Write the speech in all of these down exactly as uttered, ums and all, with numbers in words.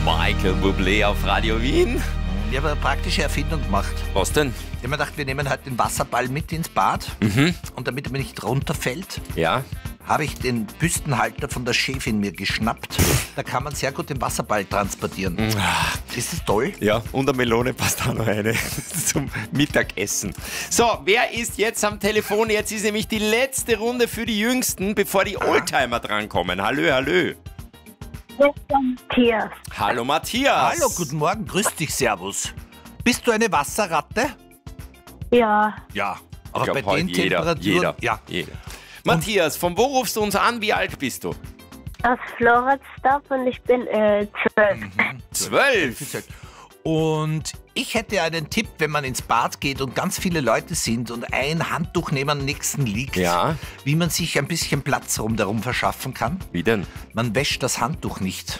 Michael Bublé auf Radio Wien. Ich habe eine praktische Erfindung gemacht. Was denn? Ich habe mir gedacht, wir nehmen halt den Wasserball mit ins Bad. Mhm. Und damit er mir nicht runterfällt, Ja. habe ich den Büstenhalter von der Chefin mir geschnappt. Da kann man sehr gut den Wasserball transportieren. Ist das toll? Ja, und eine Melone passt auch noch eine zum Mittagessen. So, wer ist jetzt am Telefon? Jetzt ist nämlich die letzte Runde für die Jüngsten, bevor die Oldtimer drankommen. Hallo, hallo. Matthias. Hallo, Matthias. Hallo, guten Morgen, grüß dich, servus. Bist du eine Wasserratte? Ja, Ja. Ich Aber glaub, bei heute den jeder, Temperaturen... jeder, Ja. jeder. Matthias, von wo rufst du uns an? Wie alt bist du? aus Floridsdorf und ich bin äh, zwölf. Zwölf. Und ich hätte einen Tipp, wenn man ins Bad geht und ganz viele Leute sind und ein Handtuch neben dem nächsten liegt, Ja. wie man sich ein bisschen Platz rundherum verschaffen kann. Wie denn? Man wäscht das Handtuch nicht.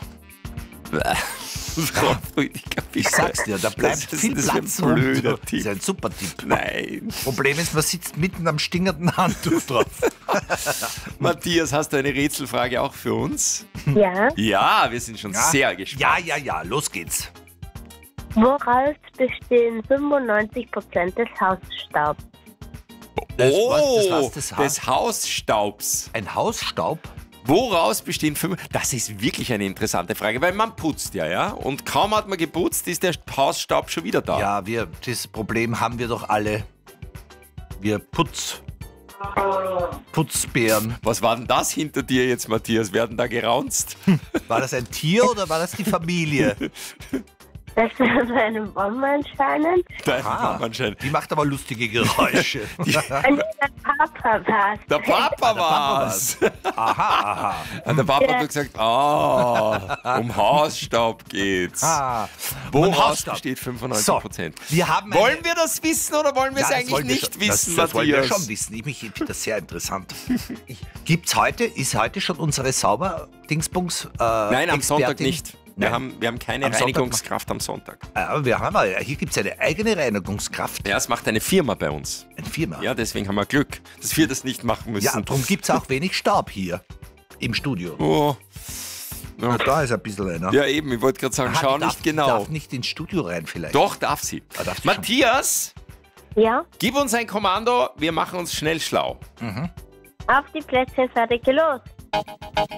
Rüdiger, Ich sag's dir, da bleibt das ist, viel das Platz ist ein blöder rum. Das Tipp. ist ein super Tipp. Nein. Problem ist, man sitzt mitten am stinkenden Handtuch drauf. Matthias, hast du eine Rätselfrage auch für uns? Ja. Ja, wir sind schon sehr gespannt. Ja, ja, ja, los geht's. Woraus bestehen fünfundneunzig Prozent des Hausstaubs? Das, oh, was, das, was, das Haar- des Hausstaubs. Ein Hausstaub? Woraus bestehen fünf? Das ist wirklich eine interessante Frage, weil man putzt ja, ja? Und kaum hat man geputzt, ist der Hausstaub schon wieder da. Ja, wir, das Problem haben wir doch alle. Wir Putz... Putzbären. Was war denn das hinter dir jetzt, Matthias? Werden da geraunzt? War das ein Tier oder war das die Familie? Das ist eine Bombe anscheinend. Dein Ah, Mann anscheinend. die macht aber lustige Geräusche. Und der Papa war's. Der Papa Papa war's. Aha, aha. Und der Papa Ja. hat nur gesagt, ah, um Hausstaub geht's. Ah, Woraus Hausstaub. besteht fünfundneunzig So, Prozent? wir haben eine- Wollen wir das wissen oder wollen wir Ja, es das eigentlich wollen wir nicht schon, wissen, das, das wollen wir Matthias? schon wissen. Ich, mich finde das sehr interessant. Ich, gibt's heute, ist heute schon unsere Sauber-Dingsbums? Äh, Nein, am Sonntag Expertin? nicht. Wir, Nein. haben, wir haben keine Am Sonntag Reinigungskraft am Sonntag. Äh, Aber wir haben, ja- hier gibt es eine eigene Reinigungskraft. Ja, es macht eine Firma bei uns. Eine Firma. Ja, deswegen haben wir Glück, dass wir das nicht machen müssen. Ja, darum gibt es auch wenig Staub hier im Studio. Oh. Na, da ist ein bisschen einer. Ja, eben, ich wollte gerade sagen, Aha, schau die darf, nicht genau. Die darf nicht ins Studio rein vielleicht. Doch, darf sie. Ah, darf sie schon. Matthias, Ja. gib uns ein Kommando, wir machen uns schnell schlau. Auf die Plätze, fertig, los.